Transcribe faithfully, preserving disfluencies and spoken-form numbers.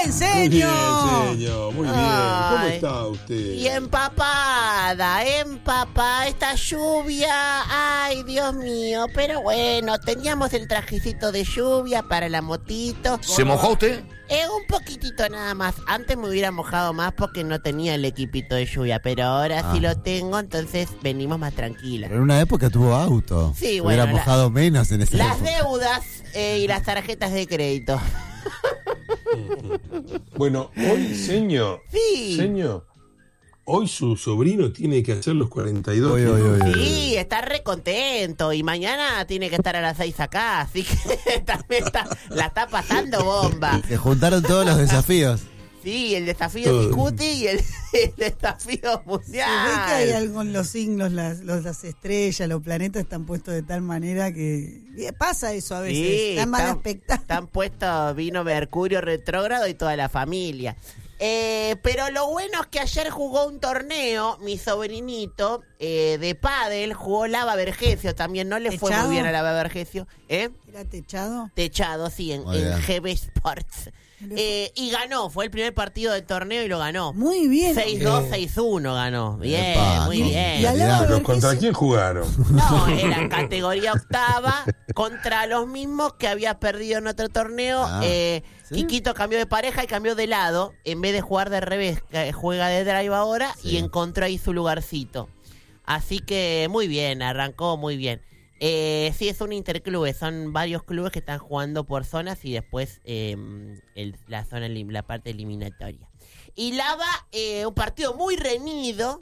bien, señor. Muy bien, señor, muy bien. ¿Cómo está usted? Y empapada, empapada esta lluvia. Ay, Dios mío. Pero bueno, teníamos el trajecito de lluvia para la motito. ¿Se mojó usted? Eh, un poquitito nada más. Antes me hubiera mojado más porque no tenía el equipito de lluvia, pero ahora Ah. sí lo tengo, entonces venimos más tranquilas. Pero en una época tuvo auto. Sí, Hubiera bueno, la- mojado menos en esa Las época. deudas eh, y las tarjetas de crédito. Bueno, hoy, señor, Sí. señor, hoy su sobrino tiene que hacer los cuarenta y dos. Oy, oy, oy, oy. Sí, está re contento y mañana tiene que estar a las seis acá, así que también está, la está pasando bomba. Se juntaron todos los desafíos. Sí, el desafío Todo. Discuti y el, el desafío Se mundial. ve que hay algo en los signos, las, los- las estrellas, los planetas están puestos de tal manera que eh, pasa eso a veces. Sí, Están mal están- aspectados. Están puestos, vino Mercurio retrógrado y toda la familia. Eh, pero lo bueno es que ayer jugó un torneo, mi sobrinito, eh, de pádel, jugó Lava Vergesio también, no le fue ¿Techado? muy bien a Lava Vergesio, ¿eh? ¿Era techado? Techado, sí, en, Muy en bien. G B Sports. Eh, y ganó, fue el primer partido del torneo y lo ganó. Muy bien. seis dos, seis uno ganó. Bien, Epa, muy no. bien. Y al lado ¿Pero de contra Vergesio- quién jugaron? No, era en categoría octava contra los mismos que había perdido en otro torneo. Ah, eh, ¿sí? Quiquito cambió de pareja y cambió de lado. En vez de jugar de revés, eh, juega de drive ahora Sí. y encontró ahí su lugarcito. Así que muy bien, arrancó muy bien. Eh, sí, es un interclube, son varios clubes que están jugando por zonas y después eh, el- la zona elim- la parte eliminatoria. Y Lava, eh, un partido muy reñido,